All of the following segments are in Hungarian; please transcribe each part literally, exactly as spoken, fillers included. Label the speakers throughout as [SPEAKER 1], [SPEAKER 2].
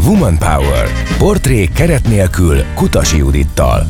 [SPEAKER 1] Woman Power. Portrék keret nélkül Kutasi Judittal.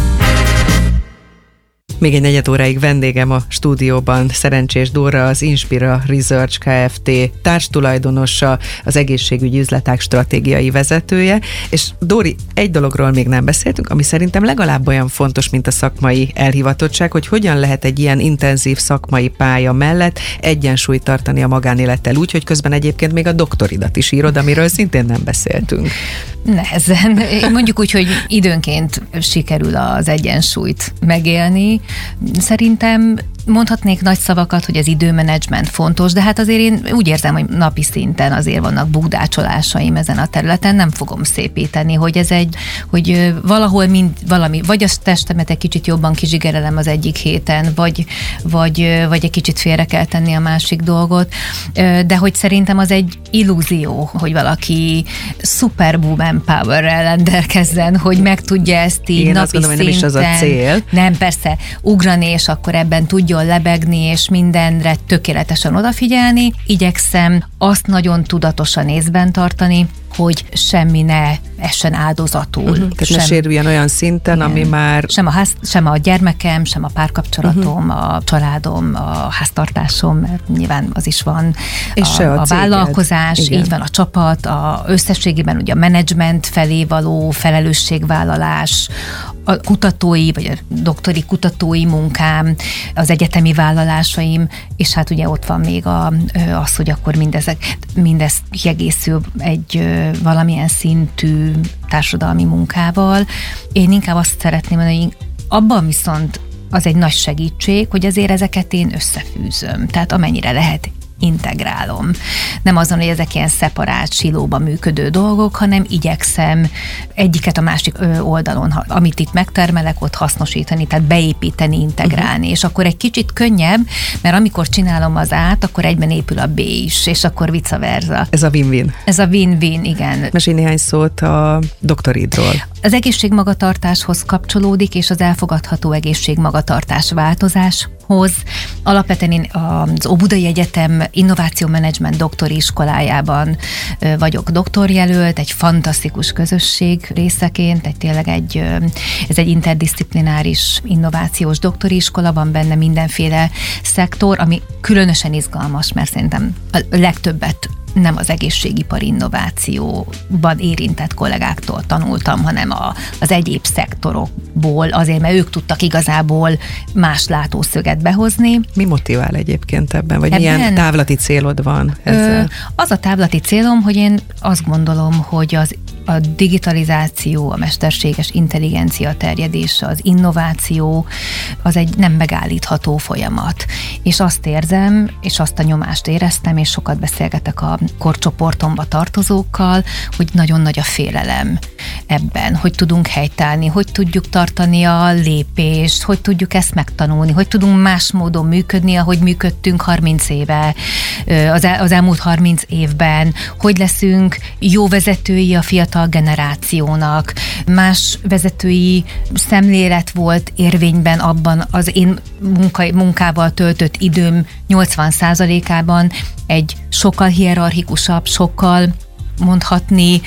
[SPEAKER 2] Még egy negyed óráig vendégem a stúdióban Szerencsés Dóra, az Inspira Research Kft. Társtulajdonosa, az egészségügyi üzletág stratégiai vezetője, és Dóri, egy dologról még nem beszéltünk, ami szerintem legalább olyan fontos, mint a szakmai elhivatottság, hogy hogyan lehet egy ilyen intenzív szakmai pálya mellett egyensúlyt tartani a magánélettel úgy, hogy közben egyébként még a doktoridat is írod, amiről szintén nem beszéltünk.
[SPEAKER 3] Nehezen. Mondjuk úgy, hogy időnként sikerül az egyensúlyt megélni. Szerintem mondhatnék nagy szavakat, hogy az időmenedzsment fontos, de hát azért én úgy érzem, hogy napi szinten azért vannak bukdácsolásaim ezen a területen, nem fogom szépíteni, hogy ez egy, hogy valahol mind valami, vagy a testemet egy kicsit jobban kizsigerelem az egyik héten, vagy, vagy, vagy egy kicsit félre kell tenni a másik dolgot, de hogy szerintem az egy illúzió, hogy valaki szuper woman powerrel rendelkezzen, hogy meg tudja ezt így
[SPEAKER 2] én
[SPEAKER 3] napi
[SPEAKER 2] azt gondolom,
[SPEAKER 3] szinten.
[SPEAKER 2] Nem is az a cél.
[SPEAKER 3] Nem, persze, ugrani, és akkor ebben tudjon lebegni, és mindenre tökéletesen odafigyelni. Igyekszem azt nagyon tudatosan észben tartani, hogy semmi ne essen áldozatul. Uh-huh.
[SPEAKER 2] Tehát sem, ne sérüljen olyan szinten, igen, ami már...
[SPEAKER 3] Sem a, ház, sem a gyermekem, sem a párkapcsolatom, uh-huh. a családom, a háztartásom, mert nyilván az is van,
[SPEAKER 2] és
[SPEAKER 3] a,
[SPEAKER 2] a,
[SPEAKER 3] a vállalkozás, igen. Így van a csapat, a összességében ugye a menedzsment felé való felelősségvállalás, a kutatói, vagy a doktori kutatói munkám, az egyetemi vállalásaim, és hát ugye ott van még a, az, hogy akkor mindezek, mindez kiegészül egy valamilyen szintű társadalmi munkával. Én inkább azt szeretném mondani, hogy abban viszont az egy nagy segítség, hogy azért ezeket én összefűzöm. Tehát amennyire lehet, integrálom. Nem azon, hogy ezek ilyen szeparált, silóban működő dolgok, hanem igyekszem egyiket a másik oldalon, amit itt megtermelek, ott hasznosítani, tehát beépíteni, integrálni, uh-huh. és akkor egy kicsit könnyebb, mert amikor csinálom az át, akkor egyben épül a B is, és akkor vice versa.
[SPEAKER 2] Ez a win-win.
[SPEAKER 3] Ez a win-win, igen.
[SPEAKER 2] Mesélj néhány szót a doktoridról.
[SPEAKER 3] Az egészségmagatartáshoz kapcsolódik, és az elfogadható egészségmagatartás változáshoz. Alapvetően én az Óbudai Egyetem innovációmenedzsment doktori iskolájában vagyok doktorjelölt, egy fantasztikus közösség részeként, egy tényleg egy, ez egy interdisziplináris innovációs doktori iskola, van benne mindenféle szektor, ami különösen izgalmas, mert szerintem a legtöbbet nem az egészségipar innovációban érintett kollégáktól tanultam, hanem a, az egyéb szektorokból, azért, mert ők tudtak igazából más látószöget behozni.
[SPEAKER 2] Mi motivál egyébként ebben? Vagy
[SPEAKER 3] ebben,
[SPEAKER 2] milyen távlati célod van ezzel?
[SPEAKER 3] Ö, az a távlati célom, hogy én azt gondolom, hogy az a digitalizáció, a mesterséges intelligencia terjedése, az innováció, az egy nem megállítható folyamat. És azt érzem, és azt a nyomást éreztem, és sokat beszélgetek a korcsoportomba tartozókkal, hogy nagyon nagy a félelem ebben, hogy tudunk helytállni, hogy tudjuk tartani a lépést, hogy tudjuk ezt megtanulni, hogy tudunk más módon működni, ahogy működtünk harminc éve, az, el, az elmúlt harminc évben, hogy leszünk jó vezetői a fiatal generációnak. Más vezetői szemlélet volt érvényben abban az én munka, munkával töltött időm nyolcvan százalékában egy sokkal hierarchikusabb, sokkal mondhatni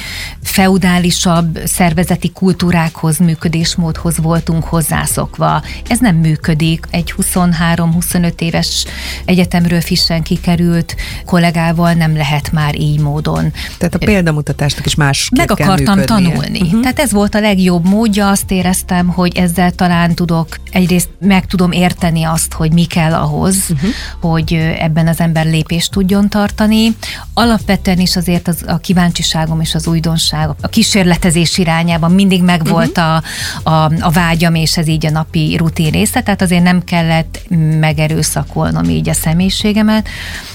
[SPEAKER 3] feudálisabb szervezeti kultúrákhoz, működésmódhoz voltunk hozzászokva. Ez nem működik. Egy huszonhárom-huszonöt éves egyetemről frissen kikerült kollégával nem lehet már így módon.
[SPEAKER 2] Tehát a példamutatásnak is másképp
[SPEAKER 3] Meg
[SPEAKER 2] kell
[SPEAKER 3] akartam
[SPEAKER 2] működnie.
[SPEAKER 3] tanulni.
[SPEAKER 2] Uh-huh.
[SPEAKER 3] Tehát ez volt a legjobb módja, azt éreztem, hogy ezzel talán tudok, egyrészt meg tudom érteni azt, hogy mi kell ahhoz, uh-huh. hogy ebben az ember lépést tudjon tartani. Alapvetően is azért az, a kíváncsiságom és az újdonság a kísérletezés irányában mindig megvolt uh-huh. a, a, a vágyam, és ez így a napi rutin része, tehát azért nem kellett megerőszakolnom így a személyiségemet,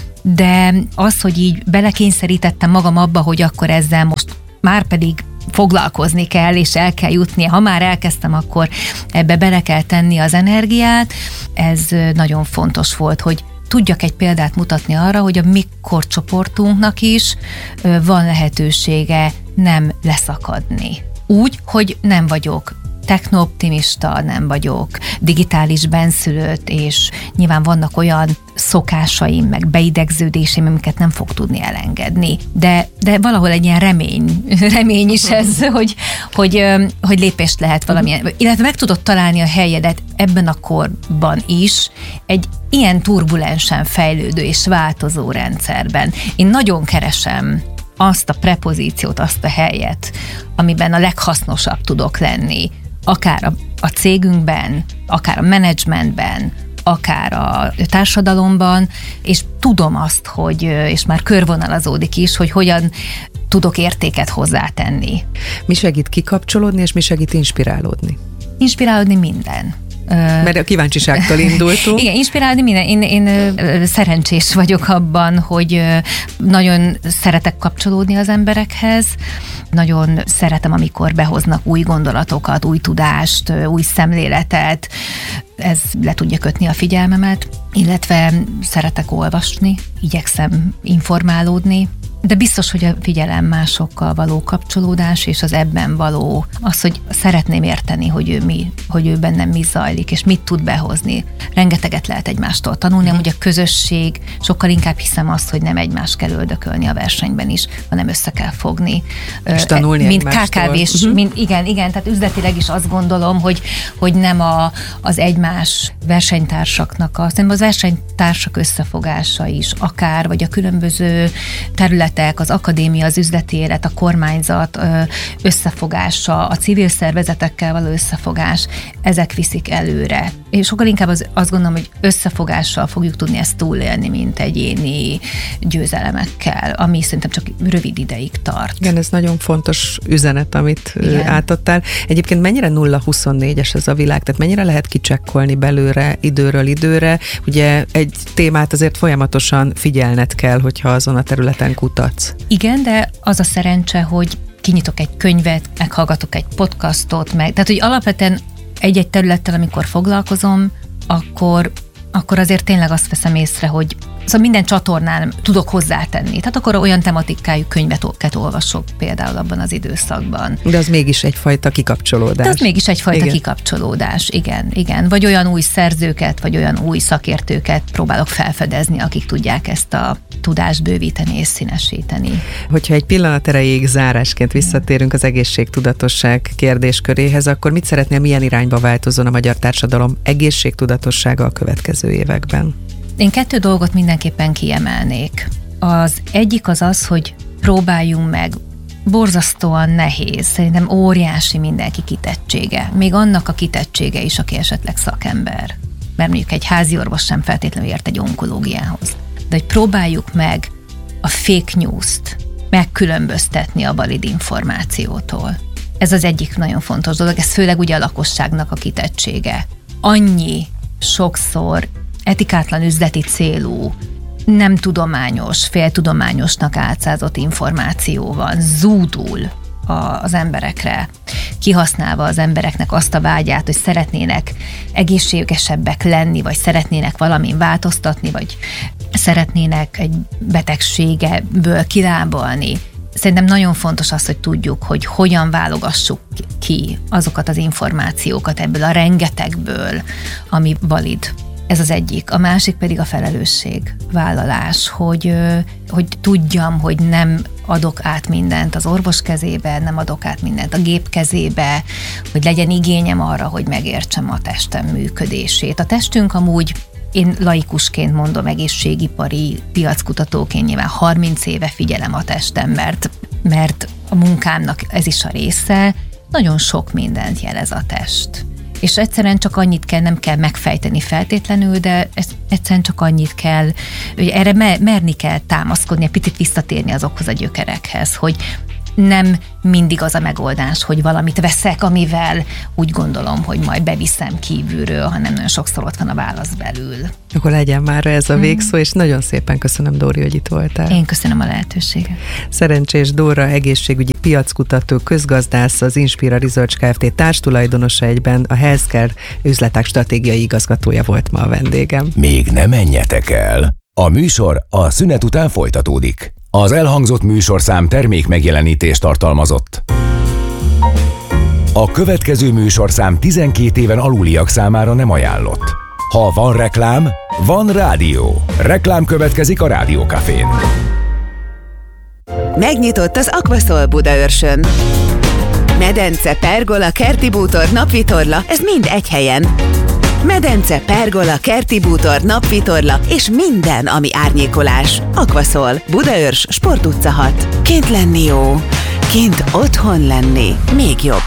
[SPEAKER 3] de az, hogy így belekényszerítettem magam abba, hogy akkor ezzel most már pedig foglalkozni kell, és el kell jutni. Ha már elkezdtem, akkor ebbe bele kell tenni az energiát. Ez nagyon fontos volt, hogy tudjak egy példát mutatni arra, hogy a mi korcsoportunknak is van lehetősége nem leszakadni. Úgy, hogy nem vagyok technooptimista, nem vagyok digitális benszülött, és nyilván vannak olyan szokásaim, meg beidegződéseim, amiket nem fog tudni elengedni. De, de valahol egy ilyen remény, remény is ez, hogy, hogy, hogy lépést lehet valamilyen, illetve meg tudod találni a helyedet ebben a korban is, egy ilyen turbulensen fejlődő és változó rendszerben. Én nagyon keresem azt a prepozíciót, azt a helyet, amiben a leghasznosabb tudok lenni, akár a, a cégünkben, akár a menedzsmentben, akár a társadalomban, és tudom azt, hogy, és már körvonalazódik is, hogy hogyan tudok értéket hozzátenni.
[SPEAKER 2] Mi segít kikapcsolódni, és mi segít inspirálódni?
[SPEAKER 3] Inspirálódni minden.
[SPEAKER 2] Mert a kíváncsiságtól indultunk.
[SPEAKER 3] Igen, inspirálni minden. Én, én szerencsés vagyok abban, hogy nagyon szeretek kapcsolódni az emberekhez, nagyon szeretem, amikor behoznak új gondolatokat, új tudást, új szemléletet, ez le tudja kötni a figyelmemet, illetve szeretek olvasni, igyekszem informálódni, de biztos, hogy a figyelem másokkal való kapcsolódás, és az ebben való az, hogy szeretném érteni, hogy ő mi, hogy ő bennem mi zajlik, és mit tud behozni. Rengeteget lehet egymástól tanulni, amúgy a közösség, sokkal inkább hiszem azt, hogy nem egymást kell öldökölni a versenyben is, hanem össze kell fogni.
[SPEAKER 2] És tanulni
[SPEAKER 3] mint ká ká vés, uh-huh. mint, igen, igen, tehát üzletileg is azt gondolom, hogy, hogy nem a, az egymás versenytársaknak, a, hanem az versenytársak összefogása is, akár, vagy a különböző terület, az akadémia, az üzleti élet, a kormányzat összefogása, a civil szervezetekkel való összefogás, ezek viszik előre. És sokkal inkább az, azt gondolom, hogy összefogással fogjuk tudni ezt túlélni, mint egyéni győzelemekkel, ami szerintem csak rövid ideig tart.
[SPEAKER 2] Igen, ez nagyon fontos üzenet, amit
[SPEAKER 3] Igen.
[SPEAKER 2] átadtál. Egyébként mennyire nulla huszonnégyes ez a világ? Tehát mennyire lehet kicsekkolni belőle időről időre? Ugye egy témát azért folyamatosan figyelned kell, hogyha azon a területen kutatsz.
[SPEAKER 3] Igen, de az a szerencse, hogy kinyitok egy könyvet, meghallgatok egy podcastot, meg, tehát hogy alapvetően egy-egy területtel, amikor foglalkozom, akkor, akkor azért tényleg azt veszem észre, hogy szóval minden csatornán tudok hozzátenni. Tehát akkor olyan tematikájú könyveket olvasok például abban az időszakban.
[SPEAKER 2] De az mégis egyfajta kikapcsolódás.
[SPEAKER 3] De az mégis egyfajta
[SPEAKER 2] igen.
[SPEAKER 3] kikapcsolódás, igen, igen. Vagy olyan új szerzőket, vagy olyan új szakértőket próbálok felfedezni, akik tudják ezt a tudást bővíteni és színesíteni.
[SPEAKER 2] Hogyha egy pillanat erejéig zárásként visszatérünk az egészségtudatosság kérdésköréhez, akkor mit szeretnél, milyen irányba változzon a magyar társadalom egészségtudatossága a következő években?
[SPEAKER 3] Én kettő dolgot mindenképpen kiemelnék. Az egyik az az, hogy próbáljunk meg, borzasztóan nehéz, szerintem óriási mindenki kitettsége. Még annak a kitettsége is, aki esetleg szakember. Mert mondjuk egy házi orvos sem feltétlenül ért egy onkológiához. De hogy próbáljuk meg a fake news-t megkülönböztetni a valid információtól. Ez az egyik nagyon fontos dolog, ez főleg ugye a lakosságnak a kitettsége. Annyi sokszor etikátlan üzleti célú, nem tudományos, féltudományosnak álcázott információ van, zúdul a, az emberekre, kihasználva az embereknek azt a vágyát, hogy szeretnének egészségesebbek lenni, vagy szeretnének valamin változtatni, vagy szeretnének egy betegségeből kilábalni. Szerintem nagyon fontos az, hogy tudjuk, hogy hogyan válogassuk ki azokat az információkat ebből a rengetegből, ami valid. Ez az egyik. A másik pedig a felelősségvállalás, hogy, hogy tudjam, hogy nem adok át mindent az orvos kezébe, nem adok át mindent a gép kezébe, hogy legyen igényem arra, hogy megértsem a testem működését. A testünk amúgy, én laikusként mondom, egészségipari piackutatóként nyilván harminc éve figyelem a testem, mert, mert a munkámnak ez is a része, nagyon sok mindent jelez a test. És egyszerűen csak annyit kell, nem kell megfejteni feltétlenül, de egyszerűen csak annyit kell, hogy erre merni kell támaszkodni, egy picit visszatérni azokhoz a gyökerekhez, hogy nem mindig az a megoldás, hogy valamit veszek, amivel úgy gondolom, hogy majd beviszem kívülről, hanem nagyon sokszor ott van a válasz belül.
[SPEAKER 2] Akkor legyen már ez a végszó, és nagyon szépen köszönöm, Dóri, hogy itt voltál.
[SPEAKER 3] Én köszönöm a lehetőséget.
[SPEAKER 2] Szerencsés Dóra, egészségügyi piackutató, közgazdász, az Inspira Research Kft. Társtulajdonosa, egyben a Healthcare üzletág stratégiai igazgatója volt ma a vendégem.
[SPEAKER 1] Még ne menjetek el! A műsor a szünet után folytatódik. Az elhangzott műsorszám termék megjelenítést tartalmazott. A következő műsorszám tizenkét éven aluliak számára nem ajánlott. Ha van reklám, Van rádió. Reklám következik a Rádiókafén.
[SPEAKER 4] Megnyitott az Aquaszol Budaörsön. Medence, pergola, kerti bútor, napvitorla, ez mind egy helyen. Medence, pergola, kerti bútor, napvitorla és minden, ami árnyékolás. Aquaszol, Budaörs, Sport utca hat. Kint lenni jó, kint otthon lenni még jobb.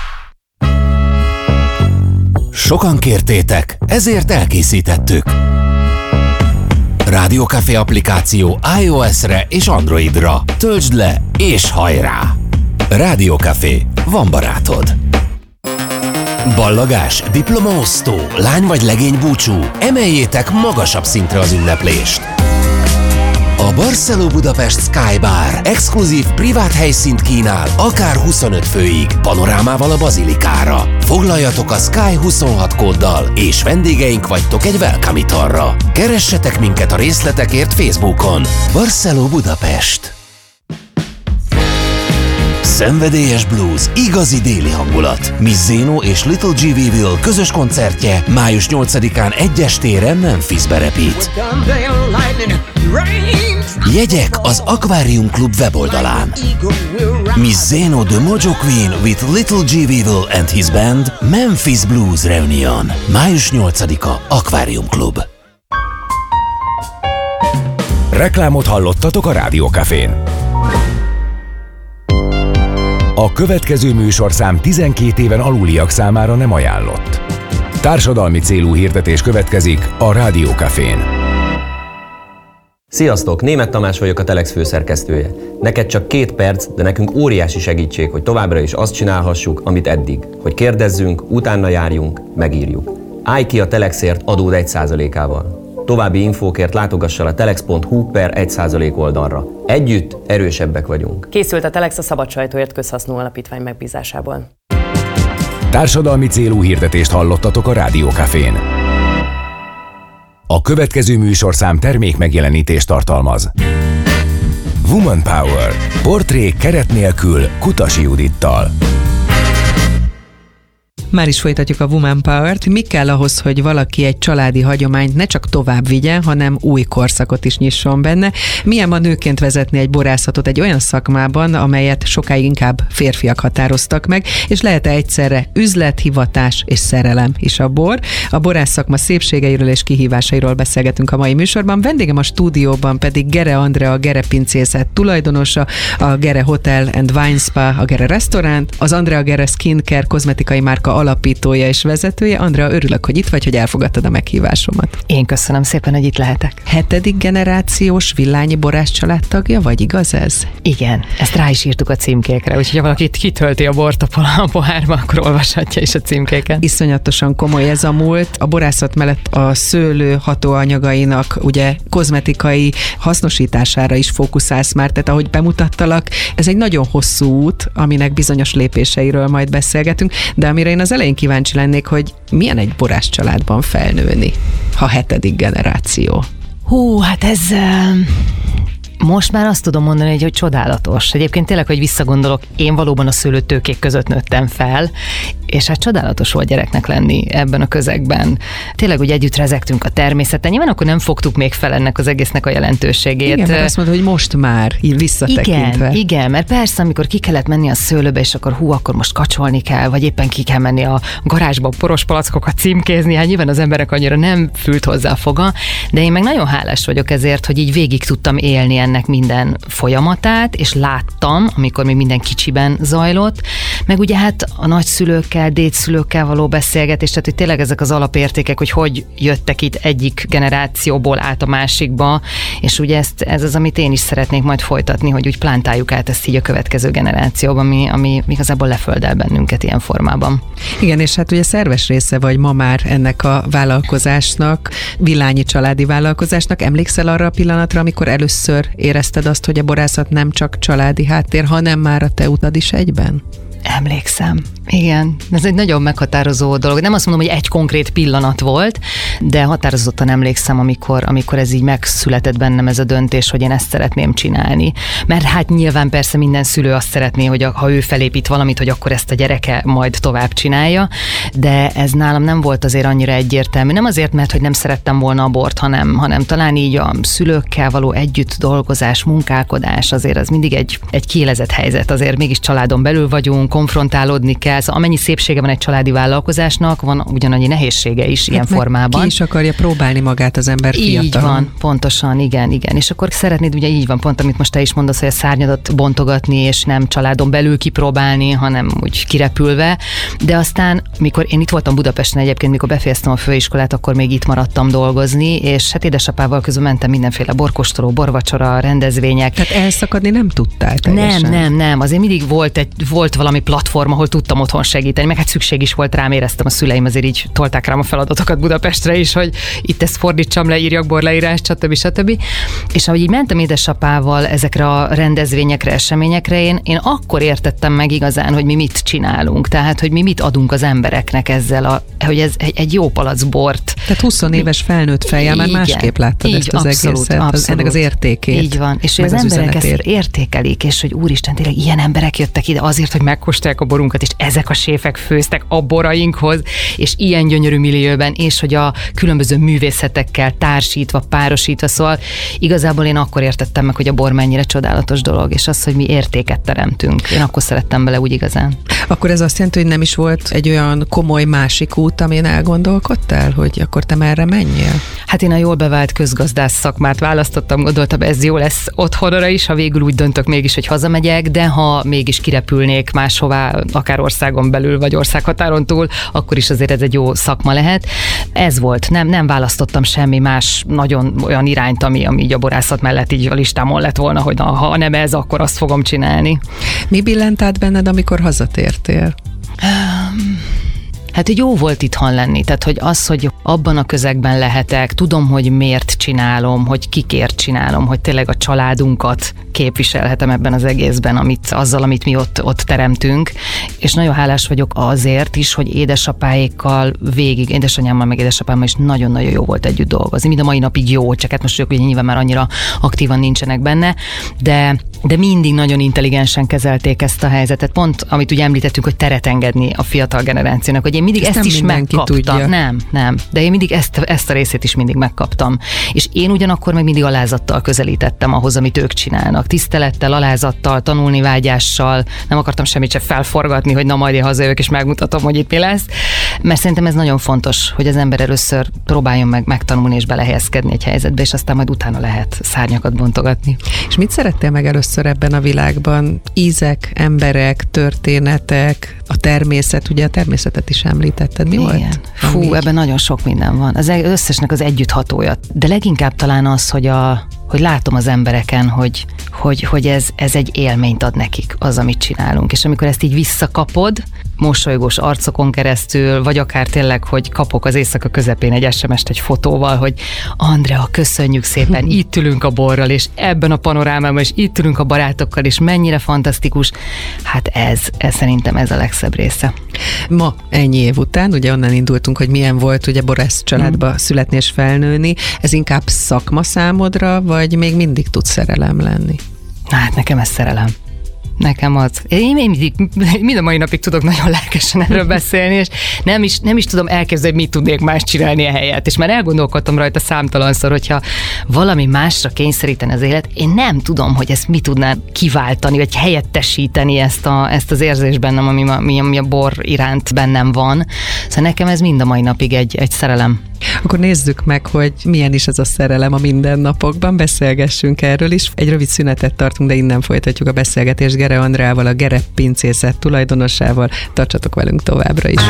[SPEAKER 5] Sokan kértétek, ezért elkészítettük. Rádiókafé applikáció iOS-re és Androidra. Töltsd le és hajrá! Rádiókafé, van barátod. Ballagás, diplomaosztó, lány vagy legény búcsú, emeljétek magasabb szintre az ünneplést. A Barceló Budapest Sky Bar exkluzív privát helyszínt kínál, akár huszonöt főig, panorámával a bazilikára. Foglaljatok a Sky huszonhat kóddal, és vendégeink vagytok egy welcome italra. Keressetek minket a részletekért Facebookon. Barceló Budapest. Szenvedélyes blues, igazi déli hangulat. Miss Zeno és Little G. Weevil közös koncertje május nyolcadikán egy estére Memphisbe repít. Jegyek az Aquarium Club weboldalán. Miss Zeno the Mojo Queen with Little G. Weevil and his band Memphis Blues Reunion. május nyolcadika Aquarium Club.
[SPEAKER 1] Reklámot hallottatok a Rádiókafén. A következő műsorszám tizenkét éven aluliak számára nem ajánlott. Társadalmi célú hirdetés következik a Rádiókafén.
[SPEAKER 6] Sziasztok! Németh Tamás vagyok, a Telex főszerkesztője. Neked csak két perc, de nekünk óriási segítség, hogy továbbra is azt csinálhassuk, amit eddig. Hogy kérdezzünk, utána járjunk, megírjuk. Állj ki a Telexért adód egy százalékával. További infókért látogass el a telex pont hu per egy százalék oldalra. Együtt erősebbek vagyunk.
[SPEAKER 7] Készült a Telex a Szabad Sajtóért Közhasznú Alapítvány megbízásából.
[SPEAKER 1] Társadalmi célú hirdetést hallottatok a Rádiókafén. A következő műsorszám termék megjelenítést tartalmaz. Woman Power. Portrék keret nélkül Kutasi Judittal.
[SPEAKER 2] Már is folytatjuk a Woman Power-t. Mi kell ahhoz, hogy valaki egy családi hagyományt ne csak tovább vigyen, hanem új korszakot is nyisson benne? Milyen ma nőként vezetni egy borászatot egy olyan szakmában, amelyet sokáig inkább férfiak határoztak meg, és lehet-e egyszerre üzlet, hivatás és szerelem is a bor? A borász szakma szépségeiről és kihívásairól beszélgetünk a mai műsorban. Vendégem a stúdióban pedig Gere Andrea, a Gere Pincészet tulajdonosa, a Gere Hotel and Wine Spa, a Gere Restaurant, az Andrea Gere Skincare kozmetikai márka alapítója és vezetője. Andrea, örülök, hogy itt vagy, hogy elfogadtad a meghívásomat.
[SPEAKER 8] Én köszönöm szépen, hogy itt lehetek.
[SPEAKER 2] Hetedik generációs Villányi borász családtagja vagy, igaz ez?
[SPEAKER 8] Igen, ezt rá is írtuk a címkékre, úgyhogy ha valaki kitölti a bort a pohárba, akkor olvashatja is a címkéken.
[SPEAKER 2] Iszonyatosan komoly ez a múlt. A borászat mellett a szőlő hatóanyagainak ugye kozmetikai hasznosítására is fókuszálsz már, tehát ahogy bemutattalak, ez egy nagyon hosszú út, aminek bizonyos lépéseiről majd beszélgetünk, de amire én az elején kíváncsi lennék, hogy milyen egy borász családban felnőni, ha hetedik generáció.
[SPEAKER 8] Hú, hát ez... Most már azt tudom mondani, hogy, hogy csodálatos. Egyébként tényleg, hogy visszagondolok, én valóban a szőlőtőkék között nőttem fel, és hát csodálatos volt gyereknek lenni ebben a közegben. Tényleg, hogy együtt rezegtünk a természeten. Nyilván akkor nem fogtuk még fel ennek az egésznek a jelentőségét.
[SPEAKER 2] Igen, mert azt mondod, hogy most már, így visszatekintve.
[SPEAKER 8] Igen, igen, mert persze, amikor ki kellett menni a szőlőbe, és akkor hú, akkor most kacsolni kell, vagy éppen ki kell menni a garázsba poros palackokat címkézni, hát nyilván az emberek annyira nem fült hozzá a foga, de én meg nagyon hálás vagyok ezért, hogy így végig tudtam élni ennek minden folyamatát, és láttam, amikor még minden kicsiben zajlott, meg ugye hát a nagyszülőkkel, dédszülőkkel való beszélgetés, tehát hogy tényleg ezek az alapértékek, hogy hogy jöttek itt egyik generációból át a másikba, és ugye ezt, ez az, amit én is szeretnék majd folytatni, hogy úgy plántáljuk át ezt így a következő generációban, ami, ami igazából leföldel bennünket ilyen formában.
[SPEAKER 2] Igen, és hát ugye szerves része vagy ma már ennek a vállalkozásnak, Villányi családi vállalkozásnak. Emlékszel arra a pillanatra, amikor először érezted azt, hogy a borászat nem csak családi háttér, hanem már a te utad is egyben?
[SPEAKER 8] Emlékszem. Igen, ez egy nagyon meghatározó dolog. Nem azt mondom, hogy egy konkrét pillanat volt, de határozottan emlékszem, amikor, amikor ez így megszületett bennem ez a döntés, hogy én ezt szeretném csinálni. Mert hát nyilván persze minden szülő azt szeretné, hogy ha ő felépít valamit, hogy akkor ezt a gyereke majd tovább csinálja, de ez nálam nem volt azért annyira egyértelmű. Nem azért, mert hogy nem szerettem volna abort, hanem, hanem talán így a szülőkkel való együtt dolgozás, munkálkodás, azért az mindig egy, egy kiélezett helyzet. Azért mégis családon belül vagyunk, konfrontálódni kell. Szóval amennyi szépsége van egy családi vállalkozásnak, van ugyanannyi nehézsége is hát ilyen formában.
[SPEAKER 2] Ki is akarja próbálni magát az ember fiatalon.
[SPEAKER 8] Így van, pontosan, igen, igen. És akkor szeretnéd, ugye így van, pont amit most te is mondasz, hogy a szárnyadat bontogatni, és nem családon belül kipróbálni, hanem úgy kirepülve. De aztán, mikor én itt voltam Budapesten egyébként, mikor befejeztem a főiskolát, akkor még itt maradtam dolgozni, és hát édesapával közben mentem mindenféle borkóstoló, borvacsora, rendezvények.
[SPEAKER 2] Tehát elszakadni nem tudtál teljesen?
[SPEAKER 8] Nem, nem, nem. Azért mindig volt, egy, volt valami platform, ahol tudtam otthon segíteni, meg hát szükség is volt rám, éreztem, a szüleim azért így tolták rám a feladatokat Budapestre is, hogy itt ezt fordítsam le, írjak borleírást, stb. stb. És ahogy így mentem édesapával ezekre a rendezvényekre, eseményekre, én, én akkor értettem meg igazán, hogy mi mit csinálunk, tehát, hogy mi mit adunk az embereknek ezzel, a, hogy ez egy, egy jó palac bort.
[SPEAKER 2] Tehát húsz éves felnőtt fejjel már másképp láttad így, ezt az abszolút, egészet, abszolút. Az, ennek az értékét.
[SPEAKER 8] Így van, és az, az emberek ezt értékelik, és hogy úristen, tényleg ilyen emberek jöttek ide azért, hogy megkóstolják a borunkat, és ezek a séfek főztek a borainkhoz, és ilyen gyönyörű millióben, és hogy a különböző művészetekkel társítva, párosítva, szóval igazából én akkor értettem meg, hogy a bor mennyire csodálatos dolog, és az, hogy mi értéket teremtünk. Én akkor szerettem bele úgy igazán.
[SPEAKER 2] Akkor ez azt jelenti, hogy nem is volt egy olyan komoly másik út, amin elgondolkodtál, hogy akkor te merre menjél?
[SPEAKER 8] Hát én a jól bevált közgazdász szakmát választottam, gondoltam, ez jó lesz otthonra is, ha végül úgy döntök mégis, hogy hazamegyek, de ha mégis kirepülnék máshová, akár országon belül, vagy országhatáron túl, akkor is azért ez egy jó szakma lehet. Ez volt, nem, nem választottam semmi más nagyon olyan irányt, ami, ami így a borászat mellett így a listámon lett volna, hogy na, ha nem ez, akkor azt fogom csinálni.
[SPEAKER 2] Mi billent át benned, amikor hazatértél?
[SPEAKER 8] Hát, hogy jó volt itthon lenni, tehát, hogy az, hogy abban a közegben lehetek, tudom, hogy miért csinálom, hogy kikért csinálom, hogy tényleg a családunkat képviselhetem ebben az egészben, amit, azzal, amit mi ott, ott teremtünk, és nagyon hálás vagyok azért is, hogy édesapáékkal végig, édesanyámmal meg édesapámmal is nagyon-nagyon jó volt együtt dolgozni. Mind a mai napig jó, csak hát most ők ugye nyilván már annyira aktívan nincsenek benne, de, de mindig nagyon intelligensen kezelték ezt a helyzetet. Pont, amit ugye említettünk, hogy teret engedni a fiatal generációnak, hogy én mindig ezt, ezt is megkaptam. Tudja. Nem, nem. De én mindig ezt, ezt a részét is mindig megkaptam. És én ugyanakkor meg mindig alázattal közelítettem ahhoz, amit ők csinálnak. Tisztelettel, alázattal, tanulni vágyással. Nem akartam semmit sem felforgatni, hogy na majd én hazajövök és megmutatom, hogy itt mi lesz. Mert szerintem ez nagyon fontos, hogy az ember először próbáljon meg megtanulni és belehelyezkedni egy helyzetbe, és aztán majd utána lehet szárnyakat bontogatni.
[SPEAKER 2] És mit szerettél meg először ebben a világban? Ízek, emberek, történetek, a természet, ugye a természetet is említetted. Mi
[SPEAKER 8] igen.
[SPEAKER 2] volt?
[SPEAKER 8] Fú,
[SPEAKER 2] Ami...
[SPEAKER 8] ebben nagyon sok minden van. Az összesnek az együtthatója. De leginkább talán az, hogy, a, hogy látom az embereken, hogy, hogy, hogy ez, ez egy élményt ad nekik, az, amit csinálunk. És amikor ezt így visszakapod, mosolygós arcokon keresztül, vagy akár tényleg, hogy kapok az éjszaka közepén egy es em est egy fotóval, hogy Andrea, köszönjük szépen, itt ülünk a borral, és ebben a panorámában, és itt ülünk a barátokkal, és mennyire fantasztikus. Hát ez, ez szerintem ez a legszebb része.
[SPEAKER 2] Ma, ennyi év után, ugye onnan indultunk, hogy milyen volt ugye borász családba mm. születni és felnőni, ez inkább szakma számodra, vagy még mindig tud szerelem lenni?
[SPEAKER 8] Hát nekem ez szerelem. Nekem az. Én mindig, mind a mai napig tudok nagyon lelkesen erről beszélni, és nem is, nem is tudom elképzelni, mit tudnék más csinálni a helyet. És már elgondolkodtam rajta számtalanszor, hogyha valami másra kényszeríteni az élet, én nem tudom, hogy ezt mit tudná kiváltani, vagy helyettesíteni ezt, a, ezt az érzést bennem, ami, ami, ami a bor iránt bennem van. Szóval nekem ez mind a mai napig egy, egy szerelem.
[SPEAKER 2] Akkor nézzük meg, hogy milyen is ez a szerelem a mindennapokban, beszélgessünk erről is. Egy rövid szünetet tartunk, de innen folytatjuk a beszélgetést Gere Andreával, a Gere Pincészet tulajdonosával. Tartsatok velünk továbbra is.